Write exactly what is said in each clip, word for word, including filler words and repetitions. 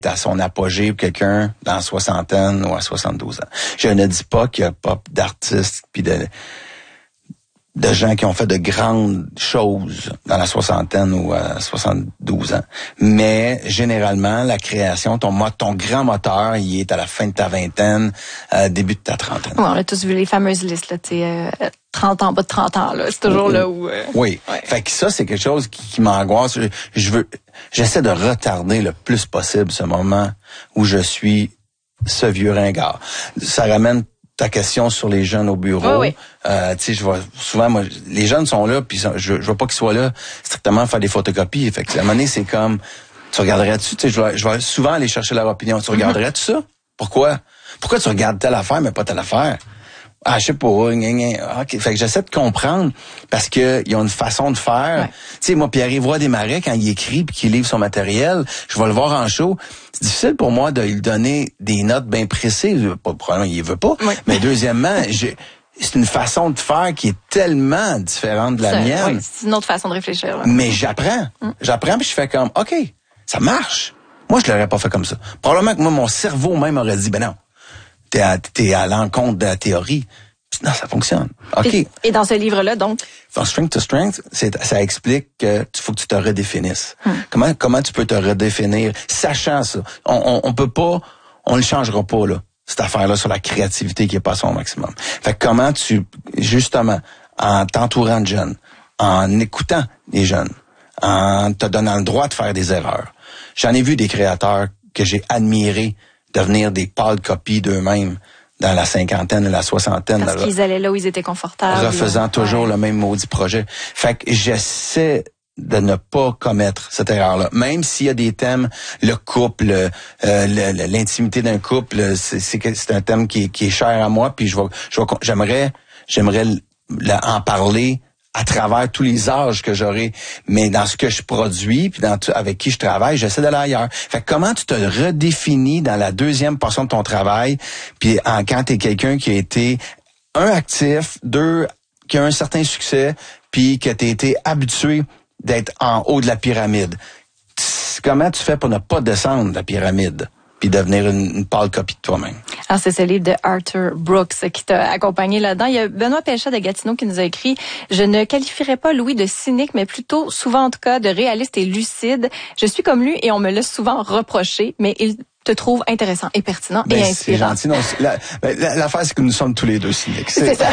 à son apogée pour quelqu'un dans la soixantaine ou à soixante-douze ans. Je ne dis pas qu'il n'y a pas d'artistes puis de, de gens qui ont fait de grandes choses dans la soixantaine ou à soixante-douze ans. Mais généralement, la création, ton, ton grand moteur, il est à la fin de ta vingtaine, euh, début de ta trentaine. Ouais, on a tous vu les fameuses listes, là, tu sais, euh, trente ans, pas de trente ans, là. C'est toujours oui. là où... Euh... Oui. Ouais. Fait que ça, c'est quelque chose qui, qui m'angoisse. Je, je veux, j'essaie de retarder le plus possible ce moment où je suis ce vieux ringard. Ça ramène ta question sur les jeunes au bureau. Oui, oui. Euh, tu sais, je vois souvent, moi, les jeunes sont là, puis je, je veux pas qu'ils soient là strictement faire des photocopies. Fait que à un moment donné, c'est comme, tu regarderais-tu, tu sais, je vais, je vais souvent aller chercher leur opinion. Tu regarderais-tu ça? Pourquoi? Pourquoi tu regardes telle affaire, mais pas telle affaire? Ah, je sais pas. Okay. Fait que j'essaie de comprendre parce que ils ont une façon de faire. Ouais. Tu sais, moi, Pierre-Yves Roy Desmarais, quand il écrit puis qu'il livre son matériel, je vais le voir en show. C'est difficile pour moi de lui donner des notes bien précises. Probablement, il veut pas. Oui. Mais deuxièmement, j'ai, c'est une façon de faire qui est tellement différente de la c'est, mienne. Oui, c'est une autre façon de réfléchir. Là. Mais j'apprends. Hum. J'apprends puis je fais comme, OK, ça marche. Moi, je l'aurais pas fait comme ça. Probablement que moi, mon cerveau même aurait dit, ben non. T'es à, t'es à l'encontre de la théorie. Non, ça fonctionne. OK. Et, et dans ce livre-là, donc? From Strength to Strength, c'est, ça explique que tu faut que tu te redéfinisses. Hmm. Comment, comment tu peux te redéfinir, sachant ça. On, on, on peut pas, on le changera pas, là, cette affaire-là sur la créativité qui est pas à son maximum. Fait que comment tu, justement, en t'entourant de jeunes, en écoutant les jeunes, en te donnant le droit de faire des erreurs. J'en ai vu des créateurs que j'ai admirés devenir des pâles copies d'eux-mêmes dans la cinquantaine et la soixantaine. Parce qu'ils allaient là où ils étaient confortables. Refaisant toujours ouais. le même maudit projet. Fait que j'essaie de ne pas commettre cette erreur-là. Même s'il y a des thèmes, le couple, euh, le, l'intimité d'un couple, c'est, c'est, c'est un thème qui est, qui est cher à moi, puis je vais, je vais, j'aimerais, j'aimerais en parler à travers tous les âges que j'aurai, mais dans ce que je produis puis dans tout, avec qui je travaille, j'essaie d'aller ailleurs. Fait que comment tu te redéfinis dans la deuxième portion de ton travail, puis en, quand t'es quelqu'un qui a été un actif, deux qui a un certain succès, puis que t'as été habitué d'être en haut de la pyramide. Comment tu fais pour ne pas descendre de la pyramide puis devenir une, une pâle copie de toi-même? Alors, c'est ce livre de Arthur Brooks qui t'a accompagné là-dedans. Il y a Benoît Péchat de Gatineau qui nous a écrit « Je ne qualifierais pas Louis de cynique, mais plutôt, souvent en tout cas, de réaliste et lucide. Je suis comme lui et on me l'a souvent reproché, mais il te trouve intéressant et pertinent ben, et inspirant. » C'est gentil. Non, la, ben, l'affaire, c'est que nous sommes tous les deux cyniques. C'est, c'est ça.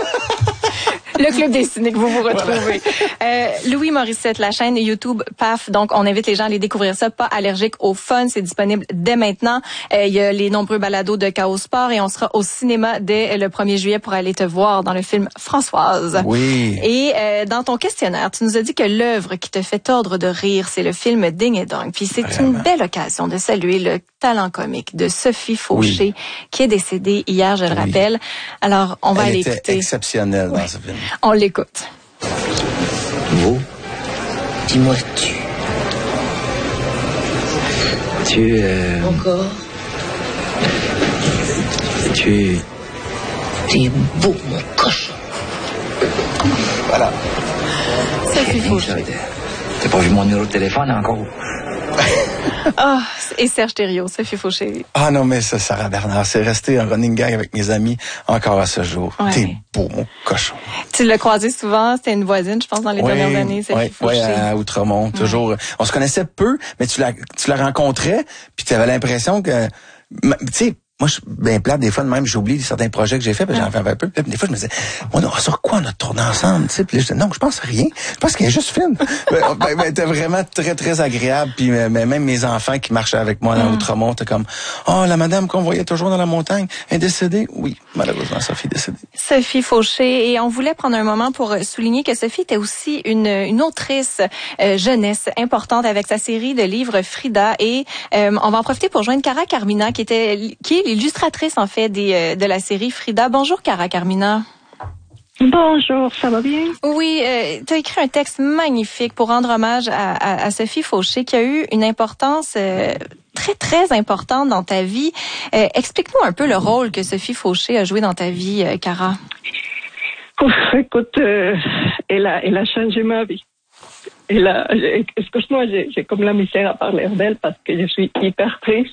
Le club des cyniques, vous vous retrouvez. Voilà. Euh, Louis Morissette, la chaîne YouTube P A F. Donc, on invite les gens à aller découvrir ça. Pas allergique au fun. C'est disponible dès maintenant. Euh, il y a les nombreux balados de Chaos Sport et on sera au cinéma dès le premier juillet pour aller te voir dans le film Françoise. Oui. Et euh, dans ton questionnaire, tu nous as dit que l'œuvre qui te fait tordre de rire, c'est le film Ding et Dong. Puis c'est Vraiment. Une belle occasion de saluer le talent comique de Sophie Fauché, oui. qui est décédée hier, je le oui. rappelle. Alors, on va Elle aller était écouter. Exceptionnelle oui. dans ce film. On l'écoute. Vous, dis-moi tu. Tu... Euh... Encore. Tu... T'es beau, mon cochon. Voilà. Sophie Fauché. T'as pas vu mon numéro de téléphone encore? Ah, oh, et Serge Thériault, Sophie Fauché. Ah non, mais ça, Sarah Bernard, c'est resté un running gag avec mes amis encore à ce jour. Ouais. T'es beau, mon cochon. Tu l'as croisé souvent, c'était une voisine, je pense, dans les oui, dernières années, Sophie oui, Fauché. Oui, à Outremont, ouais. toujours. On se connaissait peu, mais tu la, tu la rencontrais, puis tu avais l'impression que, tu sais, moi, je suis bien plate, des fois, de même, j'oublie certains projets que j'ai faits, puis j'en fais un peu. Puis des fois, je me disais, on a sur quoi on a tourné ensemble, tu sais? Puis là, je disais, non, je pense à rien. Je pense qu'elle est juste fine. ben, ben, ben, t'es vraiment très, très agréable. Puis mais, même mes enfants qui marchaient avec moi dans mm. Outremont, t'es comme, oh, la madame qu'on voyait toujours dans la montagne, est décédée? Oui, malheureusement, Sophie est décédée. Sophie Fauché. Et on voulait prendre un moment pour souligner que Sophie était aussi une, une autrice euh, jeunesse importante avec sa série de livres Frida. Et euh, on va en profiter pour joindre Cara Carmina, qui était, qui est l'illustratrice, en fait, des, de la série Frida. Bonjour, Cara Carmina. Bonjour, ça va bien? Oui, euh, tu as écrit un texte magnifique pour rendre hommage à, à, à Sophie Fauché, qui a eu une importance euh, très, très importante dans ta vie. Euh, explique-nous un peu le rôle que Sophie Fauché a joué dans ta vie, euh, Cara. Ouf, écoute, euh, elle a, elle a changé ma vie. Et là, j'ai- excuse-moi, j'ai j'ai comme la misère à parler d'elle parce que je suis hyper triste.